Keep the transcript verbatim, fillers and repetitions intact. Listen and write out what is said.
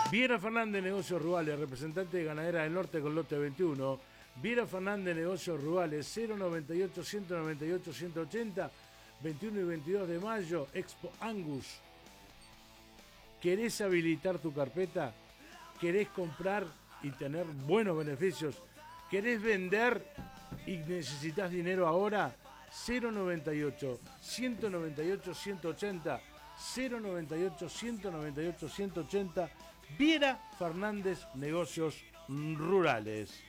Viera Fernández, Negocios Rurales, representante de Ganadera del Norte con lote veintiuno. Viera Fernández, Negocios Rurales, cero noventa y ocho, ciento noventa y ocho, ciento ochenta, veintiuno y veintidós de mayo, Expo Angus. ¿Querés habilitar tu carpeta? ¿Querés comprar y tener buenos beneficios? ¿Querés vender y necesitas dinero ahora? cero noventa y ocho, ciento noventa y ocho, ciento ochenta, cero noventa y ocho, ciento noventa y ocho, ciento ochenta. Viera Fernández, Negocios Rurales.